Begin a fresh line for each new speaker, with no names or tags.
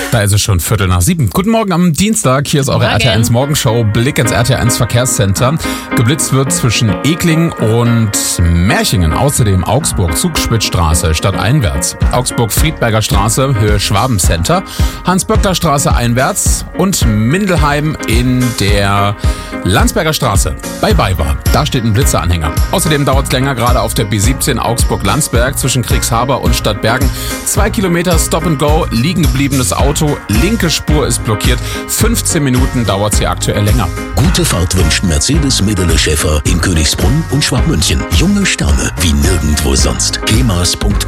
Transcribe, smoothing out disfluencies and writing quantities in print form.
Da ist es schon 6:15. Guten Morgen am Dienstag. Hier ist eure RTL1 Morgenshow. Blick ins RTL1 Verkehrscenter. Geblitzt wird zwischen Egling und Märchingen. Außerdem Augsburg, Zugspitzstraße, stadteinwärts. Augsburg, Friedberger Straße, Höhe Schwabencenter. Hans-Böckler-Straße einwärts. Und Mindelheim in der Landsberger Straße bei Baywa. Da steht ein Blitzeranhänger. Außerdem dauert es länger, gerade auf der B17 Augsburg-Landsberg zwischen Kriegshaber und Stadtbergen. 2 Kilometer Stop and Go, liegen gebliebenes Auto, linke Spur ist blockiert. 15 Minuten dauert es hier aktuell länger.
Gute Fahrt wünscht Mercedes Medele Schäfer in Königsbrunn und Schwabmünchen. Junge Sterne wie nirgendwo sonst. kemas.com